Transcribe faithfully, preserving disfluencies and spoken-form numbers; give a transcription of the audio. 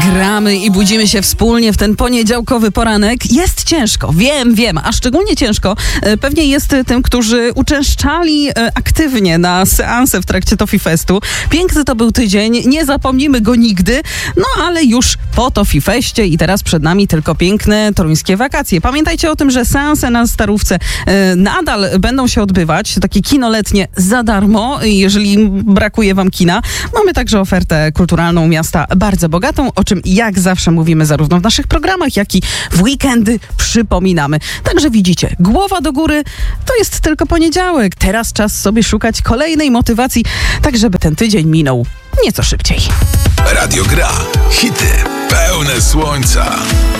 gramy i budzimy się wspólnie w ten poniedziałkowy poranek. Jest ciężko, wiem, wiem, a szczególnie ciężko pewnie jest tym, którzy uczęszczali aktywnie na seanse w trakcie Toffee Festu. Piękny to był tydzień, nie zapomnimy go nigdy, no ale już po Toffee Feście i teraz przed nami tylko piękne toruńskie wakacje. Pamiętajcie o tym, że seanse na Starówce nadal będą się odbywać, takie kino letnie za darmo, jeżeli brakuje wam kina. Mamy także ofertę kulturalną miasta bardzo bogatą, o czym jak zawsze mówimy zarówno w naszych programach, jak i w weekendy przypominamy. Także widzicie, głowa do góry to jest tylko poniedziałek. Teraz czas sobie szukać kolejnej motywacji, tak żeby ten tydzień minął nieco szybciej. Radio Gra. Hity pełne słońca.